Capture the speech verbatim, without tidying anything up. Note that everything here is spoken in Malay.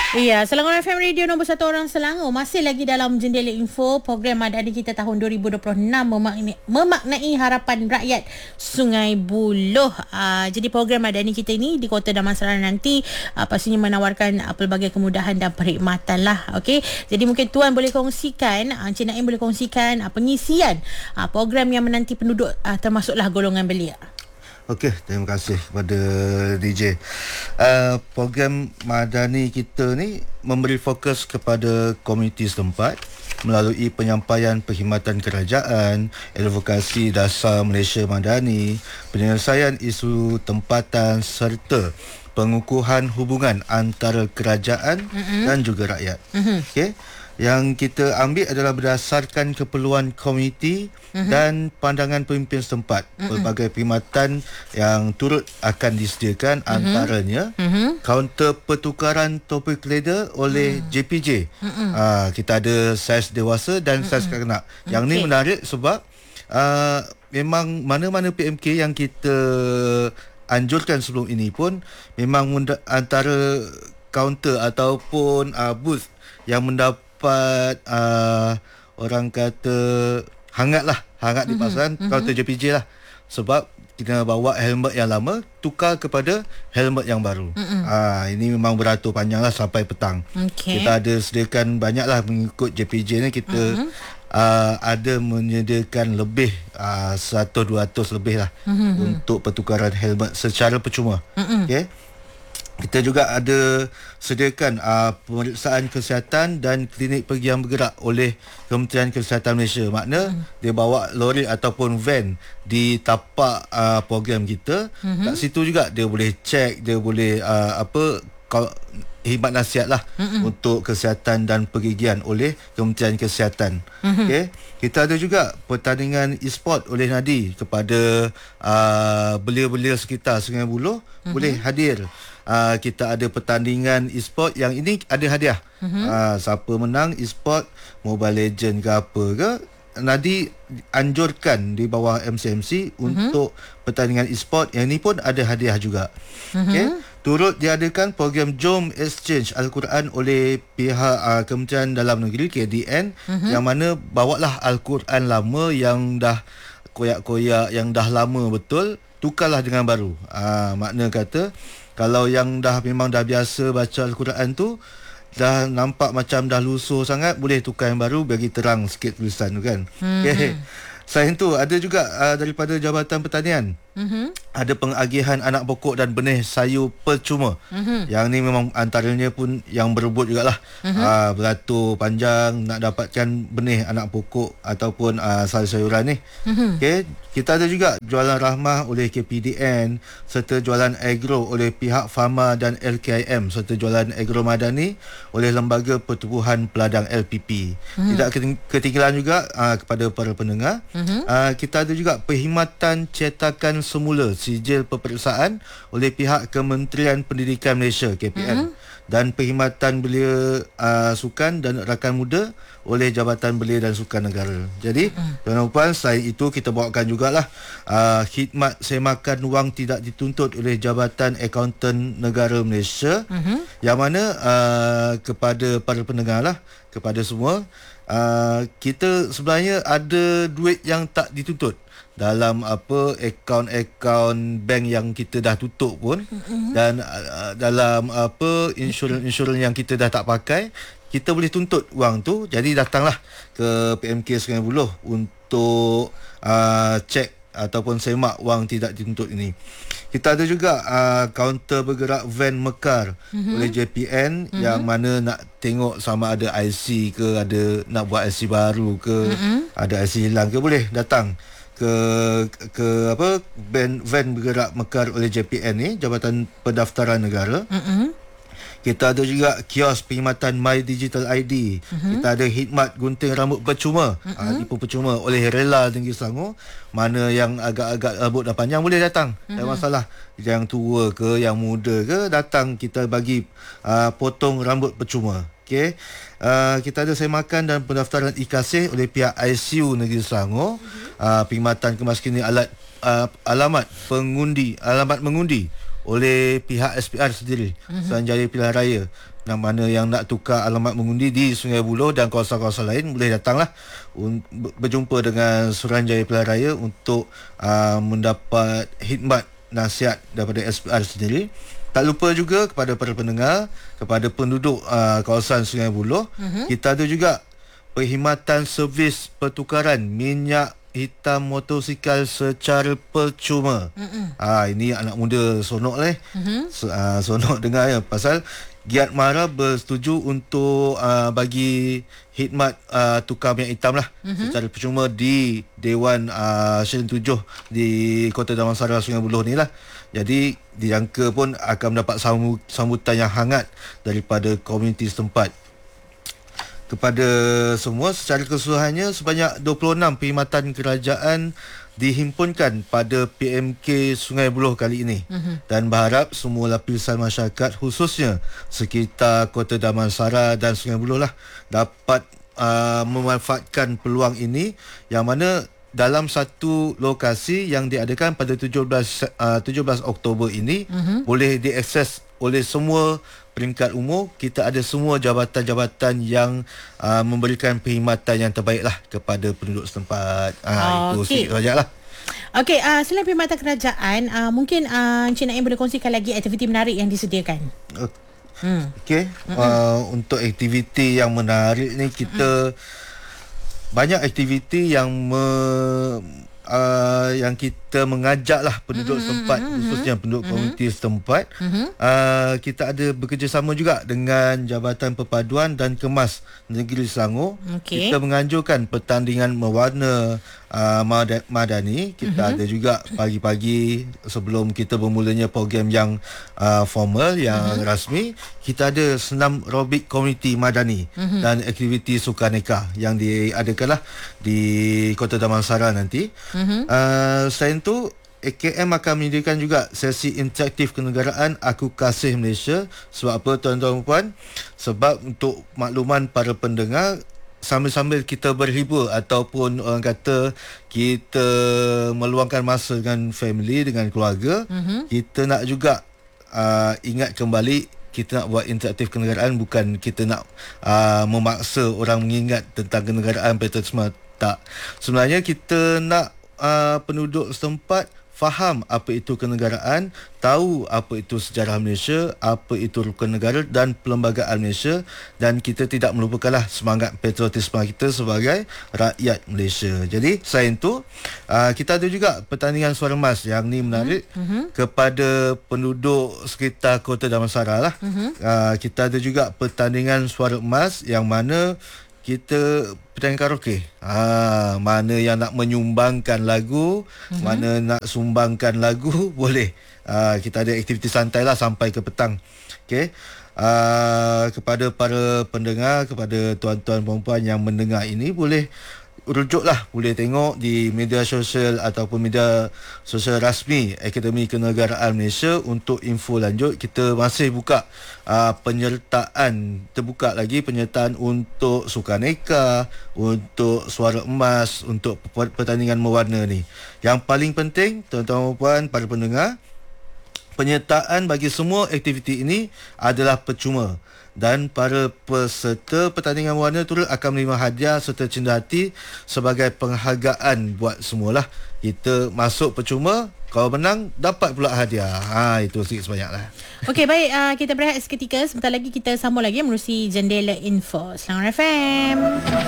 Iya, Selangor F M Radio nombor satu orang Selangor. Masih lagi dalam Jendela Info, program Madani kita tahun dua ribu dua puluh enam, memaknai, memaknai harapan rakyat Sungai Buloh. Uh, jadi program Madani kita ini di Kota Damansara nanti uh, pastinya menawarkan uh, pelbagai kemudahan dan perkhidmatan lah. Okey, jadi mungkin Tuan boleh kongsikan, uh, Encik Naim boleh kongsikan uh, pengisian uh, program yang menanti penduduk, uh, termasuklah golongan belia. Okey, terima kasih kepada D J. Uh, program Madani kita ni memberi fokus kepada komuniti setempat melalui penyampaian perkhidmatan kerajaan, advokasi dasar Malaysia Madani, penyelesaian isu tempatan serta pengukuhan hubungan antara kerajaan mm-hmm. dan juga rakyat. Mm-hmm. Okey. Yang kita ambil adalah berdasarkan keperluan komuniti uh-huh. dan pandangan pemimpin setempat. Uh-huh. Pelbagai perkhidmatan yang turut akan disediakan uh-huh. antaranya uh-huh. kaunter pertukaran topik leader oleh uh-huh. J P J. Uh-huh. Uh, kita ada saiz dewasa dan uh-huh. saiz kanak-kanak. Yang okay. ni menarik sebab uh, memang mana-mana P M K yang kita anjurkan sebelum ini pun memang munda- antara kaunter ataupun uh, booth yang mendapat dapat uh, orang kata hangat lah hangat mm-hmm. di pasaran mm-hmm. kaunter J P J lah, sebab kita bawa helmet yang lama tukar kepada helmet yang baru. Mm-hmm. uh, ini memang beratur panjang lah sampai petang. Okay. Kita ada sediakan banyak lah mengikut J P J ni. Kita mm-hmm. uh, ada menyediakan lebih uh, seratus dua ratus lebih lah mm-hmm. untuk pertukaran helmet secara percuma. Mm-hmm. Okay. Kita juga ada sediakan uh, pemeriksaan kesihatan dan klinik pergi yang bergerak oleh Kementerian Kesihatan Malaysia. Makna hmm. dia bawa lori ataupun van di tapak uh, program kita. Hmm. Kat situ juga dia boleh cek, dia boleh uh, apa khidmat nasihat lah hmm. untuk kesihatan dan pergigian oleh Kementerian Kesihatan. Hmm. Okay. Kita ada juga pertandingan e-sport oleh Nadi kepada uh, belia-belia sekitar Sungai Buloh hmm. boleh hadir. Uh, kita ada pertandingan e-sport yang ini ada hadiah. Uh-huh. Uh, siapa menang e-sport Mobile Legend ke apa ke, Nadi anjurkan di bawah M C M C uh-huh. untuk pertandingan e-sport yang ini pun ada hadiah juga. Uh-huh. Okay. Turut diadakan program Jom Exchange Al-Quran oleh pihak uh, Kementerian Dalam Negeri K D N uh-huh. yang mana bawalah Al-Quran lama yang dah koyak-koyak, yang dah lama betul, tukarlah dengan baru. Uh, makna kata kalau yang dah memang dah biasa baca Al-Quran tu, dah nampak macam dah lusuh sangat, boleh tukar yang baru bagi terang sikit tulisan tu kan. Hmm. Okay. Selain tu ada juga uh, daripada Jabatan Pertanian. Mm-hmm. Ada pengagihan anak pokok dan benih sayur percuma. Mm-hmm. Yang ni memang antaranya pun yang berebut jugalah. Mm-hmm. Uh, beratur panjang nak dapatkan benih anak pokok ataupun uh, sayur-sayuran ni. Mm-hmm. Okay. Kita ada juga jualan rahmah oleh K P D N serta jualan agro oleh pihak Fama dan L K I M serta jualan agro madani oleh Lembaga Pertubuhan Peladang L P P. Mm-hmm. Tidak ketinggalan juga uh, kepada para pendengar. Mm-hmm. Uh, kita ada juga perkhidmatan cetakan semula sijil peperiksaan oleh pihak Kementerian Pendidikan Malaysia K P M mm-hmm. dan perkhidmatan belia uh, sukan dan rakan muda oleh Jabatan Belia dan Sukan Negara. Jadi mm-hmm. tuan-tuan dan puan, selain itu kita bawakan jugalah uh, khidmat semakan wang tidak dituntut oleh Jabatan Akaunten Negara Malaysia mm-hmm. yang mana uh, kepada para pendengar lah, kepada semua, uh, kita sebenarnya ada duit yang tak dituntut dalam apa akaun-akaun bank yang kita dah tutup pun mm-hmm. dan uh, dalam apa insurans-insurans yang kita dah tak pakai, kita boleh tuntut wang tu. Jadi datanglah ke P M K Sungai Buloh untuk uh, cek ataupun semak wang tidak dituntut ini. Kita ada juga uh, kaunter bergerak van mekar mm-hmm. oleh J P N mm-hmm. yang mana nak tengok sama ada I C ke, ada nak buat I C baru ke, mm-hmm. ada I C hilang ke, boleh datang ke ke apa van, van bergerak mekar oleh J P N ni, Jabatan Pendaftaran Negara. Mm-hmm. Kita ada juga kios perkhidmatan My Digital I D. Mm-hmm. Kita ada khidmat gunting rambut percuma, mm-hmm. uh, tipu percuma oleh Rela Negeri Selangor. Mana yang agak-agak rambut dah panjang boleh datang. Mm-hmm. Tak masalah. Yang tua ke, yang muda ke, datang kita bagi uh, potong rambut percuma. Okey. Uh, kita ada semakan dan pendaftaran e-kasih oleh pihak I C U Negeri Selangor. Mm-hmm. Uh, perkhidmatan kemaskinan alat uh, alamat pengundi, alamat mengundi oleh pihak S P R sendiri, mm-hmm. Suruhanjaya Pilihan Raya. yang mana yang nak tukar alamat mengundi di Sungai Buloh dan kawasan-kawasan lain boleh datanglah un- berjumpa dengan Suruhanjaya Pilihan Raya untuk uh, mendapat khidmat nasihat daripada S P R sendiri. Tak lupa juga kepada para pendengar, kepada penduduk uh, kawasan Sungai Buloh, uh-huh. kita ada juga perkhidmatan servis pertukaran minyak hitam motosikal secara percuma. Uh-uh. Ah ini anak muda sonok leh. Uh-huh. So, uh, sonok dengar ya pasal Giat Mara bersetuju untuk uh, bagi khidmat uh, tukar minyak hitam lah uh-huh. secara percuma di Dewan uh, Syen tujuh di Kota Damansara Sungai Buloh ni lah. Jadi dijangka pun akan mendapat sambu- sambutan yang hangat daripada komuniti setempat. Kepada semua, secara keseluruhannya sebanyak dua puluh enam perkhidmatan kerajaan dihimpunkan pada P M K Sungai Buloh kali ini uh-huh. dan berharap semua lapisan masyarakat khususnya sekitar Kota Damansara dan Sungai Buloh lah dapat uh, memanfaatkan peluang ini yang mana dalam satu lokasi yang diadakan pada tujuh belas, uh, tujuh belas Oktober ini uh-huh. boleh diakses oleh semua peringkat umur. Kita ada semua jabatan-jabatan yang uh, memberikan perkhidmatan yang terbaik lah kepada penduduk setempat. Uh, oh, itu okay. sikit saja lah. Okey, uh, selain perkhidmatan kerajaan, uh, mungkin uh, Encik Naim boleh kongsikan lagi aktiviti menarik yang disediakan. Uh, hmm. Okey, uh, untuk aktiviti yang menarik ni kita hmm. banyak aktiviti yang me, uh, yang kita mengajaklah penduduk mm-hmm, setempat mm-hmm, khususnya penduduk mm-hmm, komuniti setempat. Mm-hmm. Uh, kita ada bekerjasama juga dengan Jabatan Perpaduan dan Kemas Negeri Selangor. Okay. Kita menganjurkan pertandingan mewarna uh, madani. Kita mm-hmm. ada juga pagi-pagi sebelum kita bermulanya program yang uh, formal, yang mm-hmm. rasmi, kita ada senam aerobik komuniti madani mm-hmm. dan aktiviti sukaneka yang diadakanlah di Kota Damansara nanti. Mm-hmm. Uh, selain itu, A K M akan menyediakan juga sesi interaktif kenegaraan Aku Kasih Malaysia. Sebab apa tuan-tuan dan puan? Sebab untuk makluman para pendengar, sambil-sambil kita berhibur ataupun orang kata kita meluangkan masa dengan family, dengan keluarga, mm-hmm. kita nak juga uh, ingat kembali kita nak buat interaktif kenegaraan, bukan kita nak uh, memaksa orang mengingat tentang kenegaraan patriotisme. Tak. Sebenarnya kita nak uh, penduduk setempat faham apa itu kenegaraan, tahu apa itu sejarah Malaysia, apa itu rukun negara dan perlembagaan Malaysia, dan kita tidak melupakanlah semangat patriotisme kita sebagai rakyat Malaysia. Jadi selain itu, uh, kita ada juga pertandingan suara emas yang ni menarik mm-hmm. kepada penduduk sekitar Kota Damansara lah. Mm-hmm. Uh, kita ada juga pertandingan suara emas yang mana kita pertandingan karaoke. Ha, mana yang nak menyumbangkan lagu, uh-huh. mana nak sumbangkan lagu, boleh. Ha, kita ada aktiviti santai lah sampai ke petang. Okey. Ha, kepada para pendengar, kepada tuan-tuan perempuan yang mendengar ini, boleh rujuklah, boleh tengok di media sosial ataupun media sosial rasmi Akademi Kenegaraan Malaysia untuk info lanjut. Kita masih buka uh, penyertaan, terbuka lagi penyertaan untuk sukaneka, untuk suara emas, untuk pertandingan mewarna ni. Yang paling penting, tuan-tuan dan puan, para pendengar, penyertaan bagi semua aktiviti ini adalah percuma. Dan para peserta pertandingan warna turut akan menerima hadiah serta cenderan hati sebagai penghargaan buat semualah. Kita masuk percuma, kalau menang dapat pula hadiah. Ha, itu sikit sebanyaklah. Okey, baik, uh, kita berehat seketika. Sebentar lagi kita sambung lagi menerusi Jendela Info Selangor F M.